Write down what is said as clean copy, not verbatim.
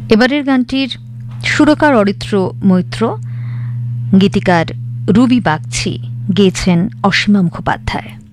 এবারের গানটির সুরকার অরিত্র মৈত্র, গীতিকার রুবি বাগচি, গেয়েছেন অসীমা মুখোপাধ্যায়।